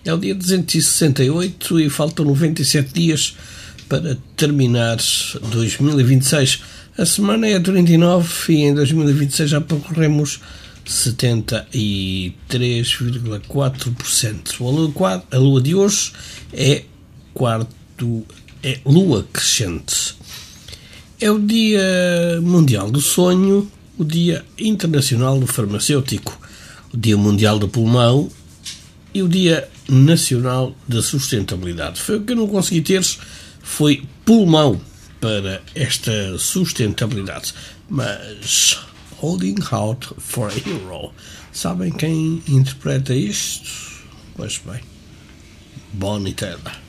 É o dia 268 e faltam 97 dias para terminar 2026. A semana é 39 e em 2026 já percorremos 73,4%. A lua de hoje é lua crescente. É o Dia Mundial do Sonho, o Dia Internacional do Farmacêutico, o Dia Mundial do Pulmão e o Dia Nacional da Sustentabilidade. Foi o que eu não consegui ter, foi pulmão para esta sustentabilidade. Mas Holding Out for a Hero. Sabem quem interpreta isto? Pois bem, Bonnie Tyler.